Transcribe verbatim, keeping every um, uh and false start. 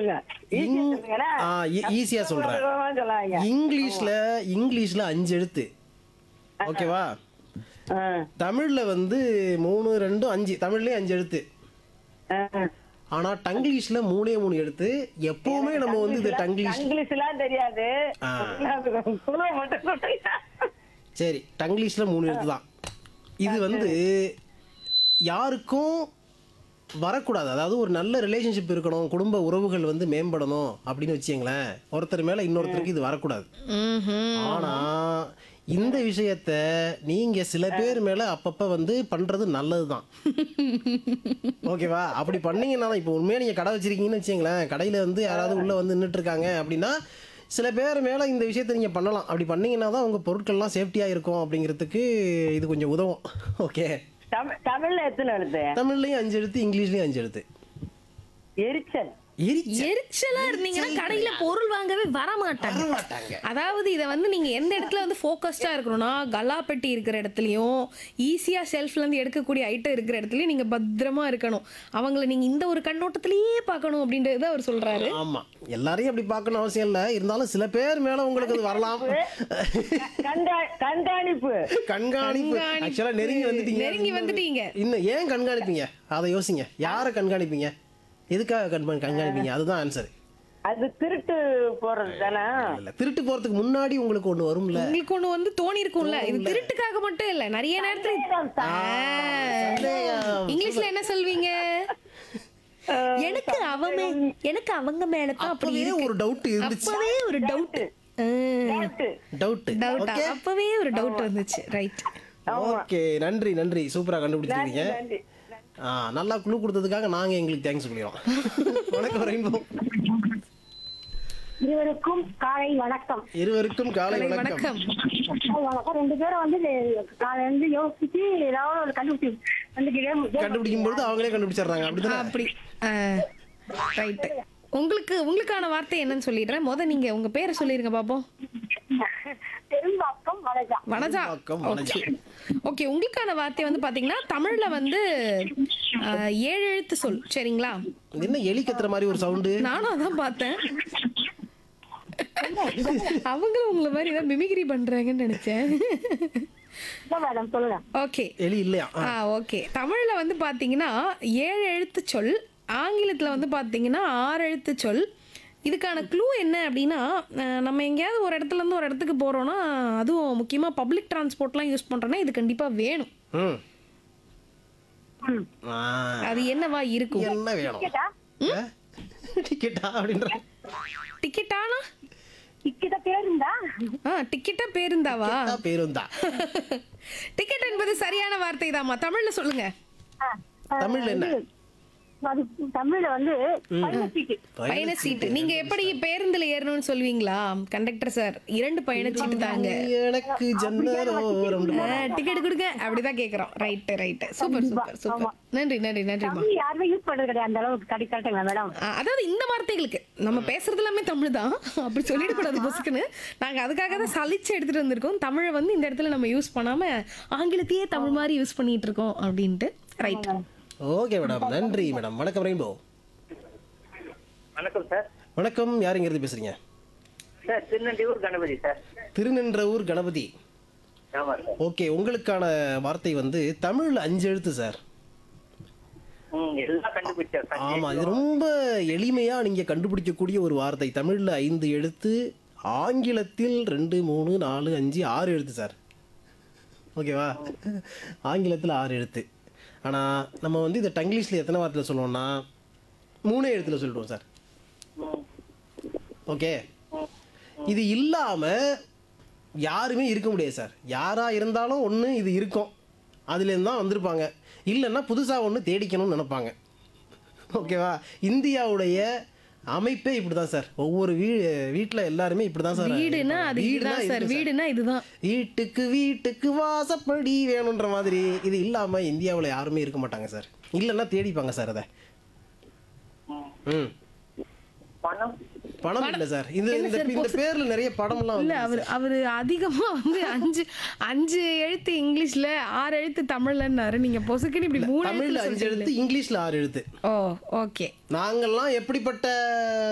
சொல்லுங்க. ஈஸியா இங்- சொல்லுங்களே. ஆ, ஈ- ஈஸியா சொல்றேன். சுலபமா சொல்லாதீங்க. இங்கிலீஷ்ல இங்கிலீஷ்ல அஞ்சு எழுத்து. ஓகேவா? ஆ, தமிழ்ல வந்து மூணு ரெண்டு அஞ்சு. தமிழ்லயே அஞ்சு எழுத்து. ஆ. ஆனா டங்கிலீஷ்ல மூணே மூணு எழுத்து. எப்பவுமே நம்ம வந்து இந்த டங்கிலீஷ் இங்கிலீஷ்லாம் தெரியாது. ஆ. சுலபம் மட்டும் சொல்றீங்க. சரி, டங்கிலீஷ்ல மூணு எழுத்து தான். இது வந்து யாருக்கும் வரக்கூடாது. அதாவது ஒரு நல்ல ரிலேஷன்ஷிப் இருக்கணும், குடும்ப உறவுகள் வந்து மேம்படணும் அப்படின்னு வச்சுங்களேன். ஒருத்தர் மேல இன்னொருத்தருக்கு இது வரக்கூடாது. ஆனா இந்த விஷயத்த நீங்க சில பேர் மேல அப்பப்ப வந்து பண்றது நல்லதுதான். ஓகேவா? அப்படி பண்ணீங்கன்னா தான், இப்போ உண்மையா நீங்க கடை வச்சிருக்கீங்கன்னு வச்சுங்களேன், கடையில வந்து யாராவது உள்ள வந்து நின்றுட்டு இருக்காங்க அப்படின்னா சில பேர் மேல இந்த விஷயத்த நீங்க பண்ணலாம். அப்படி பண்ணீங்கன்னா தான் உங்க பொருட்கள்லாம் சேஃப்டியா இருக்கும் அப்படிங்கிறதுக்கு இது கொஞ்சம் உதவும். ஓகே. தமிழ் தமிழ்ல எத்தனை எழுத்து? தமிழ்லயும் அஞ்சு எழுத்து, இங்கிலீஷ்லயும் அஞ்சு எழுத்து. எரிச்சல். எரிச்சல். எரிச்சலா இருந்தீங்கன்னா கடையில பொருள் வாங்கவே வர மாட்டாங்க. வரமாட்டாங்க. அதாவது இதை வந்து நீங்க எந்த இடத்துல வந்து ஃபோக்கஸ்டா இருக்கணும்னா, கல்லாப்பெட்டி இருக்கிற இடத்துலயும் ஈஸியா ஷெல்ஃப்ல இருந்து எடுக்கக்கூடிய ஐட்டம் இருக்கிற இடத்துலயும் நீங்க பத்திரமா இருக்கணும். அவங்கள நீங்க இந்த ஒரு கண்ணோட்டத்திலேயே பார்க்கணும் அப்படின்றத அவர் சொல்றாரு. ஆமா, எல்லாரையும் அப்படி பார்க்கணும் அவசியம் இல்ல. இருந்தாலும் சில பேர் மேல உங்களுக்கு அது வரலாம். கண்கா- கண்காணிப்பு. கண்காணிப்பு. ஆக்சுவலா நெருங்கி வந்துட்டீங்க. நெருங்கி வந்துட்டீங்க. இன்னும் ஏன் கண்காணிப்பீங்க? அதை யோசிங்க. யாரை கண்காணிப்பீங்க? எதுக்காக கண்காணி கண்காணிப்பீங்க? அதுதான் ஆன்சர். அது திருட்டு போறது தானே? இல்ல, திருட்டு போறதுக்கு முன்னாடி உங்களுக்கு ஒண்ணு வரும்ல. உங்களுக்கு ஒண்ணு வந்து தோணி இருக்கும்ல, இது திருட்டுக்காக மட்டும் இல்ல, நிறைய நேரத்துல ஆ. சந்தேகம். இங்கிலீஷ்ல என்ன சொல்வீங்க? எனக்கு அவங்க எனக்கு அவங்க மேலதான் அப்படி அப்பவே இருக்கு. ஒரு டவுட் இருந்துச்சு. அப்பவே ஒரு டவுட் டவுட்டு. டவுட். டவுட் அப்பவே ஒரு டவுட் வந்துச்சு. ரைட். ஓகே, நன்றி நன்றி. சூப்பரா கண்டுபிடிச்சிருக்கீங்க. நன்றி. ஆ, நல்லா குழு கொடுத்ததுக்காக நாங்க எங்களுக்கு தேங்க்ஸ் சொல்லிடுறோம். வணக்கம் ரெயின்போ. இருவருக்கும் காலை வணக்கம். இருவருக்கும் காலை வணக்கம். வணக்கம். காலை வணக்கம். ரெண்டு பேரும் வந்து காலை வந்து யோசிச்சு ஏதாவது ஒரு கண்டுபிடி வந்து game- game கண்டுபிடிக்கும் பொழுது அவங்களே கண்டுபிடிச்சிடுறாங்க. அப்படிதானே? அப்படி ரைட். உங்களுக்கு உங்களுக்கான வார்த்தை என்னன்னு சொல்லிடுறேன். முத நீங்க உங்க பேரை சொல்லிருங்க பாப்போம். பெரும்பாக்கம் வனஜா. வனஜா. பெரும்பாக்கம் வனஜா. ஓகே, உங்களுக்கான வார்த்தை வந்து பாத்தீங்கன்னா தமிழ்ல வந்து அஹ், ஏழு எழுத்து சொல். சரிங்களா? இது என்ன எலி கத்துற மாதிரி ஒரு சவுண்டு? நானும் அதான் பார்த்தேன். அவங்களும் உங்களை மாதிரி ஏதாவது மிமிக்ரி பண்றாங்கன்னு நினைச்சேன். இல்ல மேடம் சொல்லுங்க. ஓகே. எலி இல்லையா? ஆ. ஆ, ஓகே. தமிழ்ல வந்து பாத்தீங்கன்னா ஏழு எழுத்து சொல், ஆங்கிலத்துல வந்து பாத்தீங்கன்னா ஆறு எழுத்து சொல். இதுக்கான க்ளூ என்ன அப்படின்னா, அஹ், நம்ம எங்கேயாவது ஒரு இடத்துல இருந்து ஒரு இடத்துக்கு போறோம்னா, அதுவும் முக்கியமா பப்ளிக் டிரான்ஸ்போர்ட்லாம் யூஸ் பண்றோம்னா இது கண்டிப்பா வேணும். ம். ஆ, அது என்னவா இருக்கும்? என்ன வேணும்? டிக்கெட்டா? ஆ? டிக்கெட்டா அப்படின்ற டிக்கெட்டானா? டிக்கெட்டா பேருந்தா? ஆ, டிக்கெட்டா பேருந்தாவா? பேரும் தான். டிக்கெட் என்பது சரியான வார்த்தை தாமா. தமிழ்ல சொல்லுங்க. ஆ, ஆ, தமிழ்ல என்ன? இது, அது தமிழ்ல வந்து பயண சீட்டு. பயண சீட்டு. நீங்க எப்படி பேருந்துல ஏறணும்னு சொல்வீங்களா? கண்டக்டர் சார், இரண்டு பயணச்சீட்டு தாங்க, எனக்கு ஜன்னரோரம். டிக்கெட் கொடுங்க, அப்படிதான் கேக்குறோம். Right right. Super super super. நன்றி நன்றி நன்றிமா. தமிழ் யாருமே யூஸ் பண்றது கிடையாது அந்த அளவுக்கு. கரெக்ட் கரெக்டுங்களா மேடம்? ஆ, அதாவது இந்த வார்த்தைகளுக்கு நம்ம பேசுறது எல்லாமே தமிழ் தான், அப்படி சொல்லிடக்கூடாது பொசுக்குன்னு. நாங்க அதுக்காக தான் சலிச்சு எடுத்துட்டு வந்திருக்கோம். தமிழை வந்து இந்த இடத்துல நம்ம யூஸ் பண்ணாம ஆங்கிலத்தையே தமிழ் மாதிரி யூஸ் பண்ணிட்டு இருக்கோம் அப்படின்ட்டு. ரைட். ஓகே மேடம், நன்றி மேடம். வணக்கம் ரெயின்போ. வணக்கம் சார். வணக்கம், யாருங்கிறது பேசுறீங்க? Sir திருநெல்வேலூர் Ganapathi sir. திருநின்றவூர் கணபதி. ஆமா சார். ஓகே, உங்களுக்கான வார்த்தை வந்து தமிழ்ல அஞ்சு எழுத்து சார். ம், எல்லாம் கண்டுபிடிச்சார் சார். ஆமா, இது ரொம்ப எளிமையா நீங்க கண்டுபிடிக்கக்கூடிய ஒரு வார்த்தை. தமிழ்ல ஐந்து எழுத்து, ஆங்கிலத்தில் ரெண்டு மூணு நாலு அஞ்சு ஆறு எழுத்து சார். ஓகேவா? ஆங்கிலத்தில் ஆறு எழுத்து. ஆனால் நம்ம வந்து இதை டங்கிலீஷில் எத்தனை வார்த்தையில் சொல்லுவோம்னா மூணே எழுத்துல சொல்லிடுவோம் சார். ஓகே, இது இல்லாமல் யாருமே இருக்க முடியாது சார். யாராக இருந்தாலும் ஒன்று இது இருக்கும், அதுலேருந்து தான் வந்திருப்பாங்க. இல்லைன்னா புதுசாக ஒன்று தேடிக்கணும்னு நினைப்பாங்க. ஓகேவா? இந்தியாவுடைய அமைப்பே இப்படி தான் சார். ஒவ்வொரு வீ வீட்டில் எல்லாருமே இப்படி தான் சார். வீடுனா அது இதுதான் சார். வீடுனா இதுதான். வீட்டுக்கு வீட்டுக்கு வாசப்படி வேணுன்ற மாதிரி இது இல்லாம இந்தியாவுல யாருமே இருக்க மாட்டாங்க சார். இல்லைன்னா தேடிப்பாங்க சார் அதை. ம். பணம். பணம் இல்ல சார். இது இந்த இந்த பேர்ல நிறைய படம்லாம் இல்ல, வந்து அவர் அவரு அதிகமா வந்து அஞ்சு அஞ்சு எழுத்து இங்கிலீஷ்ல ஆறு எழுத்து தமிழ்லன்னாரு. நீங்க பொசுக்குன்னு இப்படி மூணு தமிழ்ல எழுத்துல அஞ்சு எழுத்து, இங்கிலீஷ்ல ஆறு எழுத்து. ஓ, ஓகே. நாங்கெல்லாம் எப்படிப்பட்ட